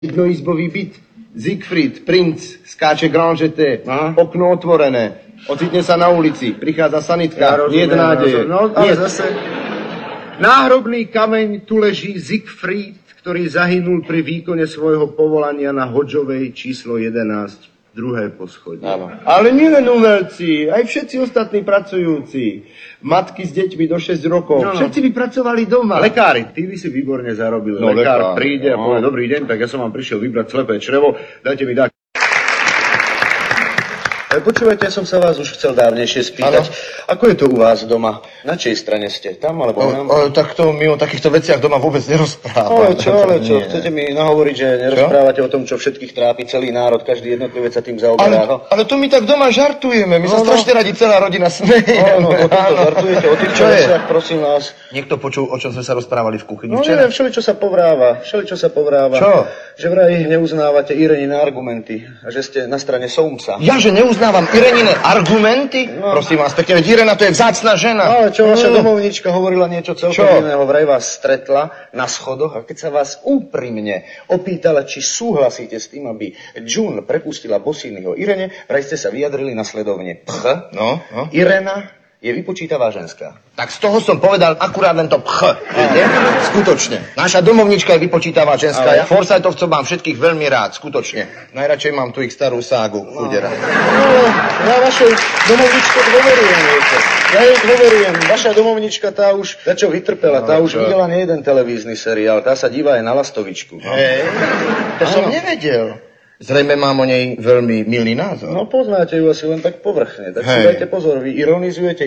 Jednoizbový byt, Siegfried, princ, skáče granžete, okno otvorené, ocitne sa na ulici, prichádza sanitka, nie je nádeje. No, ale zase... Náhrobný kameň, tu leží Siegfried, ktorý zahynul pri výkone svojho povolania na Hodžovej číslo 11, druhé poschodie. Áno. Ale nie len umelci, aj všetci ostatní pracujúci. Matky s deťmi do 6 rokov. No. Všetci by pracovali doma. Lekári, ty by si výborne zarobili. No, lekár príde a povie, dobrý deň, tak ja som vám prišiel vybrať slepé črevo, dajte mi dať. Počúvajte, ja som sa vás už chcel dávnejšie spýtať. Ako je to u vás doma? Na čej strane ste? Tam alebo tam? Tak to my o takýchto veciach doma vôbec nerozprávame. Ale čo? Chcete mi nahovoriť, že nerozprávate o tom, čo všetkých trápi celý národ, každý jednotlivec sa tým zaoberá? Ale to my tak doma žartujeme, my sa strašne radi celá rodina smejeme. No, o tomto žartujete, o tých veciach, prosím vás. Niekto počul, o čom sme sa rozprávali v kuchyni No včera? neviem, všeličo sa povráva. Čo? Že vraj neuznávate Irenine argumenty a že ste na strane Soamesa. Ja, že neuznávam Irenine argumenty? No. Prosím vás, pekne, veď Irena to je vzácna žena. No, ale čo, vaša domovnička hovorila niečo celkom iného. Vraj vás stretla na schodoch a keď sa vás úprimne opýtala, či súhlasíte s tým, aby June prepustila Bosínyho Irene, vraj ste sa vyjadrili nasledovne. No. Irena je vypočítavá ženská. Tak z toho som povedal akurát len to viete? Skutočne. Naša domovnička je vypočítavá ženská. Ja Forsytovcov mám všetkých veľmi rád, skutočne. Najradšej mám tu ich starú ságu, chudera. No, ja vašej domovničke dôverujem, viete. Ja jej dôverujem. Vaša domovnička tá už dačo vytrpela, tá už videla nie jeden televízny seriál, tá sa díva aj na Lastovičku. Hej, to som nevedel. Zrejme mám o nej veľmi milý názor. No poznáte ju asi len tak povrchne. Tak si dajte pozor, vy ironizujete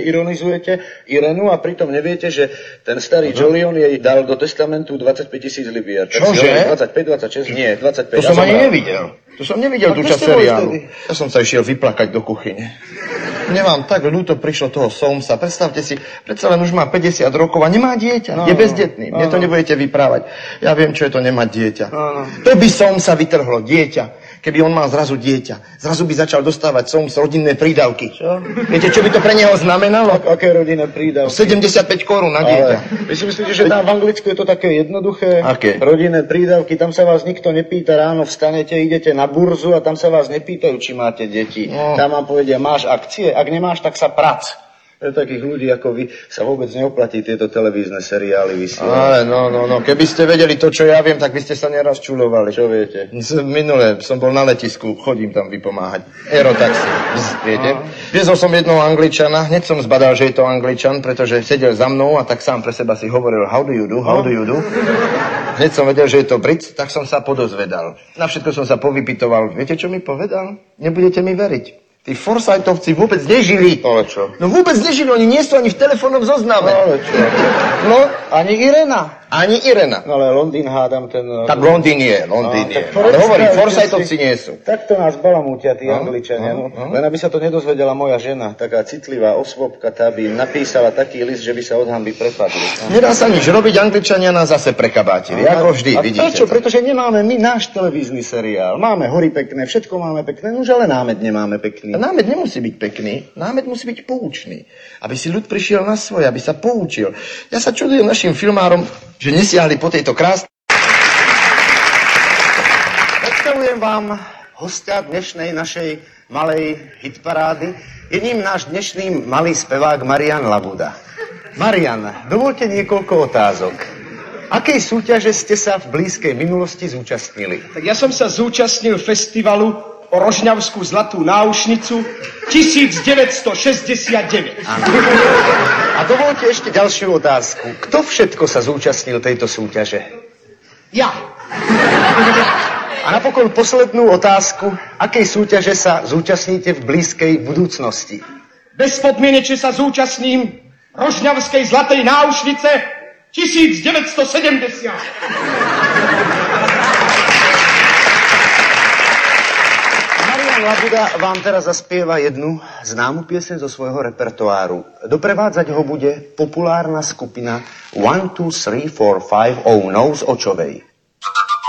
Irenu a pritom neviete, že ten starý Jolion jej dal do testamentu 25 000 libier. Čože? 25, 26, nie, 25. To som ani nevidel. To som nevidel tú časť seriálu. Ja som sa išiel vyplakať do kuchyne. Mne vám tak ľúto prišlo toho Soamesa. Predstavte si, predsa len už má 50 rokov a nemá dieťa. Je bezdetný. Mne to nebudete vyprávať. Ja viem, čo je to nemať dieťa. To by Soamesa vytrhlo, dieťa. Keby on mal zrazu dieťa. Zrazu by začal dostávať Soames rodinné prídavky. Čo? Viete, čo by to pre neho znamenalo? Aké rodinné prídavky? 75 korún na dieťa. Vy si myslíte, že tam v Anglicku je to také jednoduché? Aké? Rodinné prídavky, tam sa vás nikto nepýta, ráno vstanete, idete na burzu a tam sa vás nepýtajú, či máte deti. Tam vám povedia, máš akcie? Ak nemáš, tak sa prac. Takých ľudí ako vy sa vôbec neoplatí tieto televízne seriály vysielať. No, keby ste vedeli to, čo ja viem, tak by ste sa neraz čulovali. Čo viete? Minule som bol na letisku, chodím tam vypomáhať. Aerotaxi, viete? Viezol som jednoho Angličana, hneď som zbadal, že je to Angličan, pretože sedel za mnou a tak sám pre seba si hovoril, how do you do? Hneď som vedel, že je to Brit, tak som sa podozvedal. Na všetko som sa povypitoval. Viete, čo mi povedal? Nebudete mi veriť. Tí Forsytovci vôbec nežili. Ale čo? No vôbec nežili, oni nie sú ani v telefónnom zozname. Ale čo? No, Ani Irena. ani Irena. No ale Londýn hádam ten... Tak Londýn je. Ale hovorím, Forsytovci nie sú. Takto nás balamútia tí Angličania. Len aby sa to nedozvedela moja žena, taká citlivá osôbka, tá by napísala taký list, že by sa od hanby prepadli. Nedá sa nič robiť, Angličania nás zase prekabátili. Ako vždy, vidíte. Prečo? Pretože nemáme my náš televízny seriál. Máme hory pekné, všetko máme pekné, už ale námed nemáme pekný. A námed nemusí byť pekný, námed musí byť poučný. Aby si ľud prišiel na svoje, aby sa poučil. Ja sa čudujem našim filmárom, že nesiahli po tejto krásnej... Predstavujem vám hostia dnešnej našej malej hitparády. Je ním náš dnešný malý spevák Marian Labuda. Marian, dovolte niekoľko otázok. Akej súťaže ste sa v blízkej minulosti zúčastnili? Tak ja som sa zúčastnil festivalu o Rožňavskú zlatú náušnicu 1969. A dovolte ešte ďalšiu otázku. Kto všetko sa zúčastnil tejto súťaže? Ja. A napokon poslednú otázku. Akej súťaže sa zúčastníte v blízkej budúcnosti? Bezpodmienečne sa zúčastním Rožňavskej zlatej náušnice 1970. Labuda vám teraz zaspieva jednu známu pieseň zo svojho repertoáru. Doprevádzať ho bude populárna skupina 1, 2, 3, 4, 5 o Nose Očovej.